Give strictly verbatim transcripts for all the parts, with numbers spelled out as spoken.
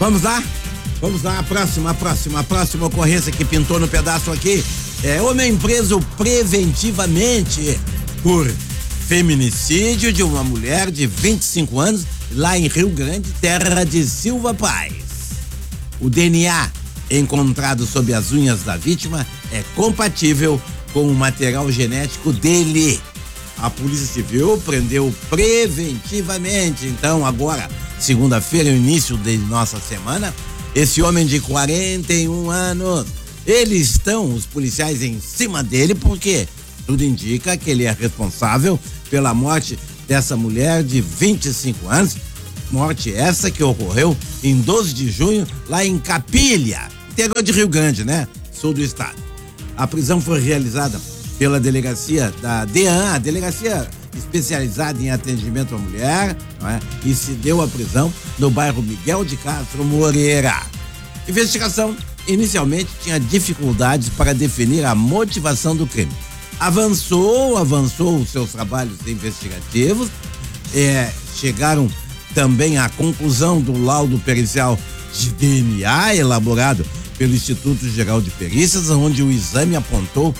Vamos lá? Vamos lá, a próxima, a próxima, a próxima ocorrência que pintou no pedaço aqui. É homem preso preventivamente por feminicídio de uma mulher de vinte e cinco anos lá em Rio Grande, terra de Silva Paz. O D N A encontrado sob as unhas da vítima é compatível com o material genético dele. A Polícia Civil prendeu preventivamente. Então, agora, segunda-feira, início de nossa semana, esse homem de quarenta e um anos, eles estão, os policiais, em cima dele, porque tudo indica que ele é responsável pela morte dessa mulher de vinte e cinco anos, morte essa que ocorreu em doze de junho, lá em Capilha, interior de Rio Grande, né? Sul do estado. A prisão foi realizada pela delegacia da DEAN, a delegacia especializada em atendimento à mulher, não é? E se deu a prisão no bairro Miguel de Castro Moreira. Investigação inicialmente tinha dificuldades para definir a motivação do crime. Avançou, avançou os seus trabalhos investigativos, é, chegaram também à conclusão do laudo pericial de D N A elaborado pelo Instituto Geral de Perícias, onde o exame apontou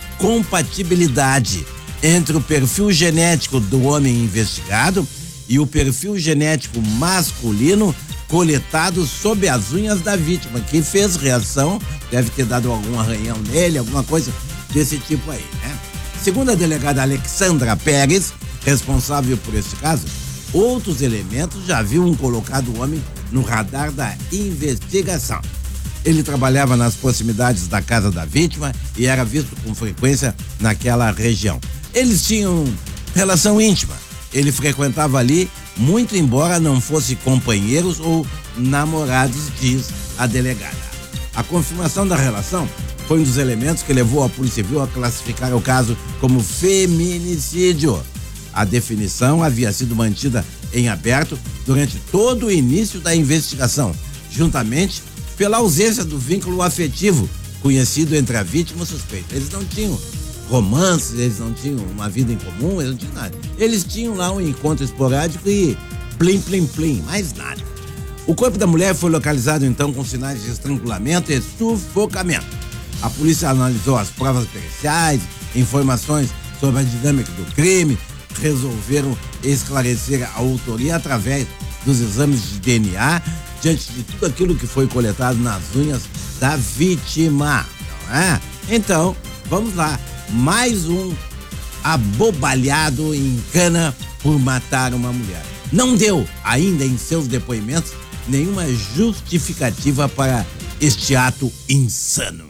compatibilidade entre o perfil genético do homem investigado e o perfil genético masculino coletado sob as unhas da vítima, que fez reação, deve ter dado algum arranhão nele, alguma coisa desse tipo aí, né? Segundo a delegada Alexandra Pérez, responsável por esse caso, outros elementos já haviam colocado o homem no radar da investigação. Ele trabalhava nas proximidades da casa da vítima e era visto com frequência naquela região. Eles tinham relação íntima. Ele frequentava ali, muito embora não fossem companheiros ou namorados, diz a delegada. A confirmação da relação foi um dos elementos que levou a Polícia Civil a classificar o caso como feminicídio. A definição havia sido mantida em aberto durante todo o início da investigação, juntamente pela ausência do vínculo afetivo conhecido entre a vítima e o suspeito. Eles não tinham romances, eles não tinham uma vida em comum, eles não tinham nada. Eles tinham lá um encontro esporádico e plim, plim, plim, mais nada. O corpo da mulher foi localizado então com sinais de estrangulamento e sufocamento. A polícia analisou as provas periciais, informações sobre a dinâmica do crime, resolveram esclarecer a autoria através dos exames de D N A, diante de tudo aquilo que foi coletado nas unhas da vítima, não é? Então, vamos lá, mais um abobalhado em cana por matar uma mulher. Não deu ainda em seus depoimentos nenhuma justificativa para este ato insano.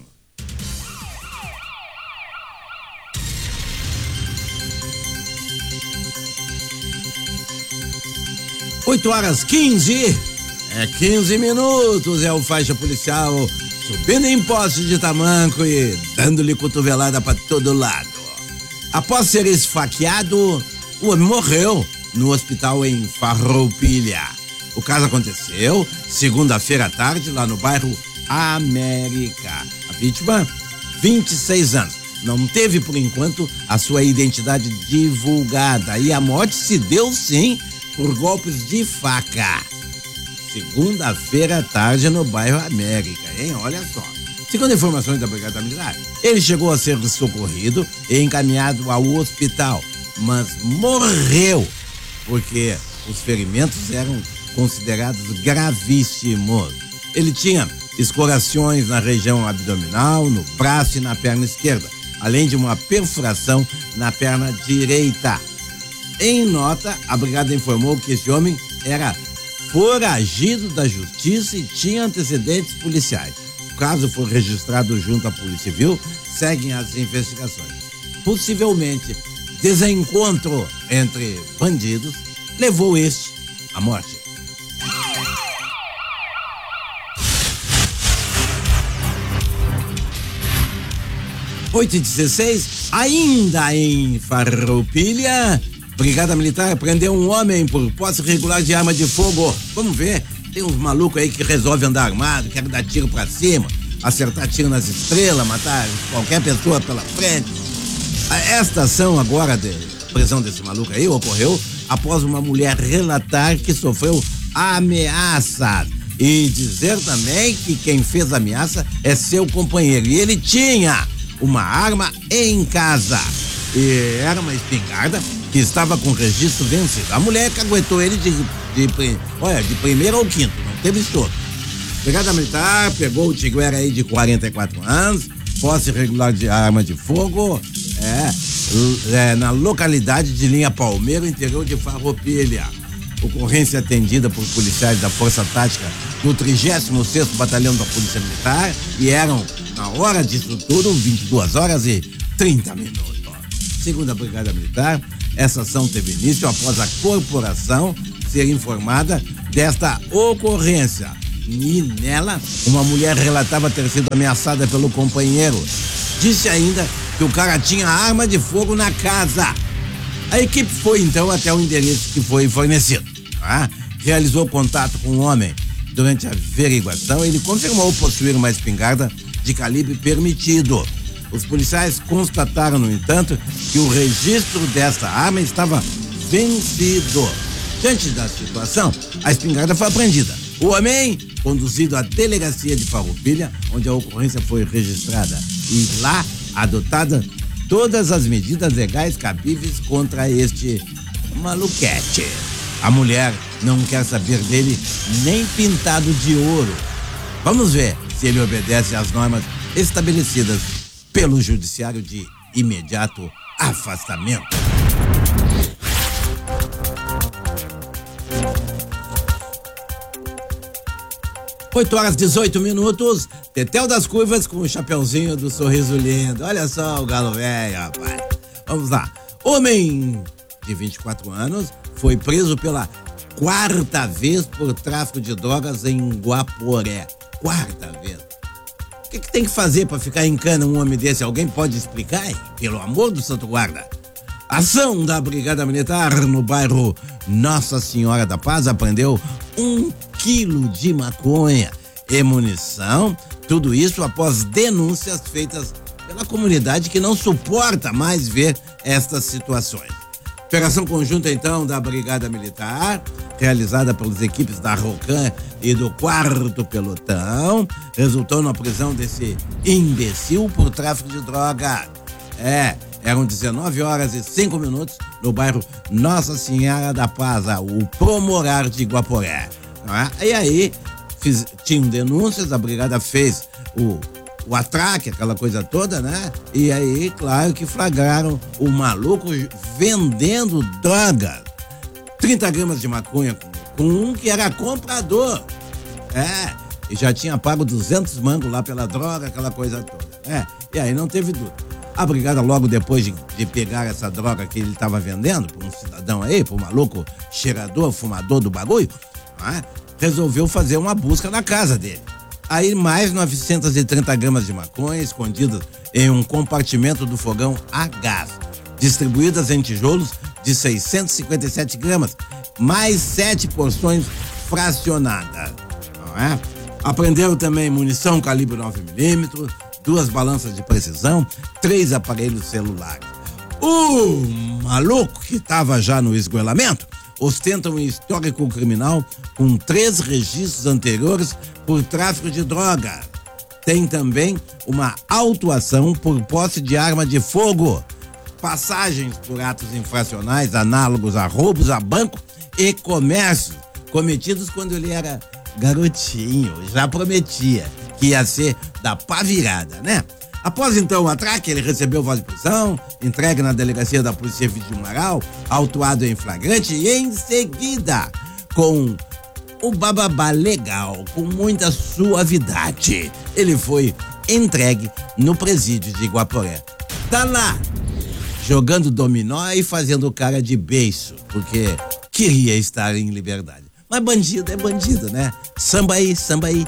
oito horas quinze, é quinze minutos, é o faixa policial subindo em poste de tamanco e dando-lhe cotovelada para todo lado. Após ser esfaqueado, o homem morreu no hospital em Farroupilha. O caso aconteceu segunda-feira à tarde lá no bairro América. A vítima, vinte e seis anos. Não teve, por enquanto, a sua identidade divulgada e a morte se deu, sim, por golpes de faca. Segunda-feira à tarde no bairro América, hein? Olha só. Segundo informações da Brigada Militar, ele chegou a ser socorrido e encaminhado ao hospital, mas morreu porque os ferimentos eram considerados gravíssimos. Ele tinha escorações na região abdominal, no braço e na perna esquerda, além de uma perfuração na perna direita. Em nota, a brigada informou que esse homem era foragido da justiça e tinha antecedentes policiais. O caso foi registrado junto à Polícia Civil, seguem as investigações. Possivelmente, desencontro entre bandidos levou este à morte. oito e dezesseis, ainda em Farroupilha, Brigada Militar prendeu um homem por posse irregular de arma de fogo. Vamos ver, tem uns malucos aí que resolvem andar armado, querem dar tiro pra cima, acertar tiro nas estrelas, matar qualquer pessoa pela frente. Esta ação agora de prisão desse maluco aí ocorreu após uma mulher relatar que sofreu ameaças e dizer também que quem fez a ameaça é seu companheiro. E ele tinha uma arma em casa. E era uma espingarda que estava com registro vencido. A mulher caguetou ele de, de, olha, de primeiro ao quinto, não teve estouro. Brigada Militar pegou o Tiguera aí de quarenta e quatro anos, posse irregular de arma de fogo, é, é, na localidade de Linha Palmeiro, interior de Farroupilha. Ocorrência atendida por policiais da Força Tática do trigésimo sexto Batalhão da Polícia Militar e eram, na hora disso tudo, vinte e duas horas e trinta minutos. Segundo a Brigada Militar, essa ação teve início após a corporação ser informada desta ocorrência. E nela, uma mulher relatava ter sido ameaçada pelo companheiro. Disse ainda que o cara tinha arma de fogo na casa. A equipe foi então até o endereço que foi fornecido. Tá? Realizou contato com o homem. Durante a averiguação, ele confirmou possuir uma espingarda de calibre permitido. Os policiais constataram, no entanto, que o registro desta arma estava vencido. Diante da situação, a espingarda foi apreendida. O homem conduzido à delegacia de Farroupilha, onde a ocorrência foi registrada, e lá adotada todas as medidas legais cabíveis contra este maluquete. A mulher não quer saber dele nem pintado de ouro. Vamos ver se ele obedece às normas estabelecidas pelo judiciário de imediato afastamento. oito horas e dezoito minutos, Tetel das Curvas com o chapeuzinho do sorriso lindo. Olha só o galo velho, rapaz. Vamos lá. Homem de vinte e quatro anos foi preso pela quarta vez por tráfico de drogas em Guaporé. Quarta vez. O que, que tem que fazer para ficar em cana um homem desse? Alguém pode explicar, hein? Pelo amor do Santo Guarda. Ação da Brigada Militar no bairro Nossa Senhora da Paz apreendeu um quilo de maconha e munição. Tudo isso após denúncias feitas pela comunidade que não suporta mais ver estas situações. Operação conjunta, então, da Brigada Militar, realizada pelas equipes da Rocan e do quarto Pelotão, resultou na prisão desse imbecil por tráfico de droga. É, eram dezenove horas e cinco minutos no bairro Nossa Senhora da Paz, o Promorar de Guaporé. É? E aí, fiz, tinham denúncias, a brigada fez o, o atraque, aquela coisa toda, né? E aí, claro que flagraram o maluco vendendo droga. trinta gramas de maconha com, com um que era comprador. É, e já tinha pago duzentos mangos lá pela droga, aquela coisa toda. É, e aí não teve dúvida. A brigada, logo depois de, de pegar essa droga que ele estava vendendo para um cidadão aí, para um maluco cheirador, fumador do bagulho, né, resolveu fazer uma busca na casa dele. Aí mais novecentos e trinta gramas de maconha escondidas em um compartimento do fogão a gás, distribuídas em tijolos de seiscentos e cinquenta e sete gramas, mais sete porções fracionadas. Não é? Apreenderam também munição calibre nove milímetros, duas balanças de precisão, três aparelhos celulares. O maluco, que estava já no esgoelamento, ostenta um histórico criminal com três registros anteriores por tráfico de droga. Tem também uma autuação por posse de arma de fogo, passagens por atos infracionais análogos a roubos a banco e comércio, cometidos quando ele era garotinho, já prometia que ia ser da pá virada, né? Após então o atraque, ele recebeu voz de prisão, entregue na delegacia da Polícia Civil de Marau, autuado em flagrante e em seguida, com o bababá legal, com muita suavidade, ele foi entregue no presídio de Guaporé. Tá lá, jogando dominó e fazendo cara de beiço, porque queria estar em liberdade. Mas bandido é bandido, né? Samba aí, samba aí.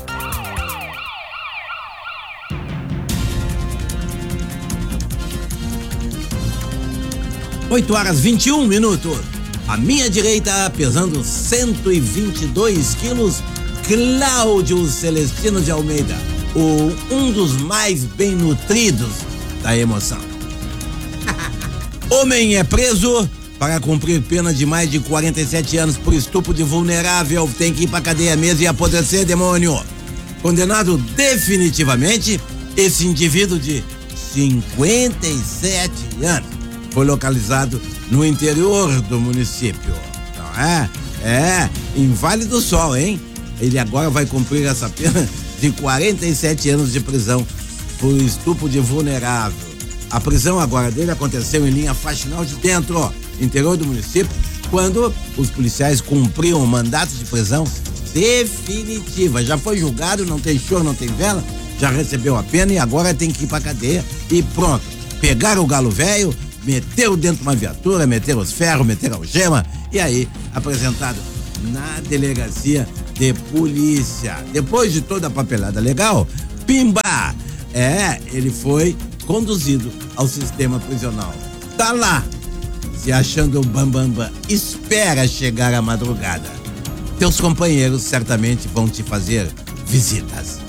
oito horas e vinte e um minutos. À minha direita, pesando cento e vinte e dois quilos, Cláudio Celestino de Almeida, o, um dos mais bem nutridos da emoção. Homem é preso para cumprir pena de mais de quarenta e sete anos por estupro de vulnerável. Tem que ir pra cadeia mesmo e apodrecer, demônio. Condenado definitivamente, esse indivíduo de cinquenta e sete anos foi localizado no interior do município. Não é? É, em Vale do Sol, hein? Ele agora vai cumprir essa pena de quarenta e sete anos de prisão por estupro de vulnerável. A prisão agora dele aconteceu em linha faxinal de dentro, ó, interior do município, quando os policiais cumpriam o mandato de prisão definitiva. Já foi julgado, não tem choro, não tem vela, já recebeu a pena e agora tem que ir pra cadeia e pronto. Pegaram o galo velho, meteu dentro de uma viatura, meteram os ferros, meteram algema e aí apresentado na delegacia de polícia. Depois de toda a papelada legal, pimba! É, ele foi conduzido ao sistema prisional. Tá lá, se achando o bambambam, bam, bam. Espera chegar a madrugada. Teus companheiros certamente vão te fazer visitas.